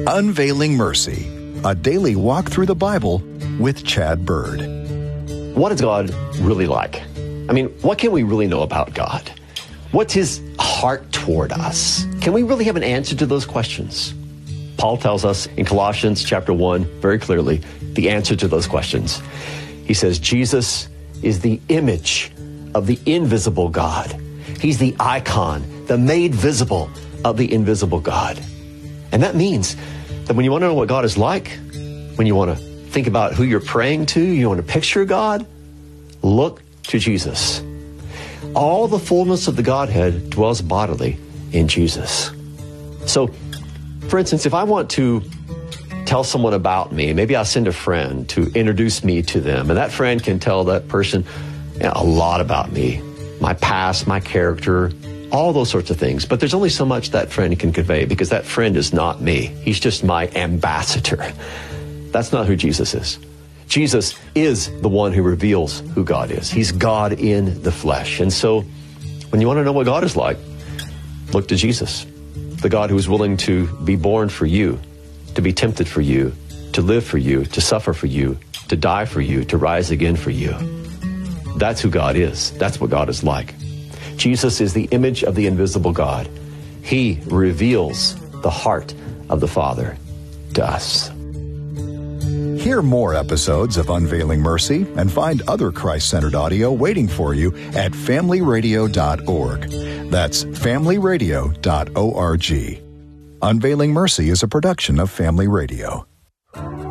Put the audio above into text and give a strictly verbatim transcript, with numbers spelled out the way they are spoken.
Unveiling Mercy, a daily walk through the Bible with Chad Bird. What is God really like? I mean, what can we really know about God? What's his heart toward us? Can we really have an answer to those questions? Paul tells us in Colossians chapter one very clearly the answer to those questions. He says, Jesus is the image of the invisible God. He's the icon, the made visible of the invisible God. And that means that when you want to know what God is like, when you want to think about who you're praying to, you want to picture God, look to Jesus. All the fullness of the Godhead dwells bodily in Jesus. So, for instance, if I want to tell someone about me, maybe I'll send a friend to introduce me to them, and that friend can tell that person you know, a lot about me, my past, my character, all those sorts of things. But there's only so much that friend can convey because that friend is not me. He's just my ambassador. That's not who Jesus is. Jesus is the one who reveals who God is. He's God in the flesh. And so when you want to know what God is like, look to Jesus, the God who is willing to be born for you, to be tempted for you, to live for you, to suffer for you, to die for you, to rise again for you. That's who God is. That's what God is like. Jesus is the image of the invisible God. He reveals the heart of the Father to us. Hear more episodes of Unveiling Mercy and find other Christ-centered audio waiting for you at family radio dot org. That's family radio dot org. Unveiling Mercy is a production of Family Radio.